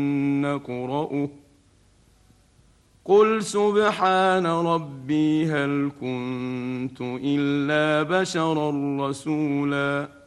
نقرأه قل سبحان ربي هل كنت إلا بشرا رسولا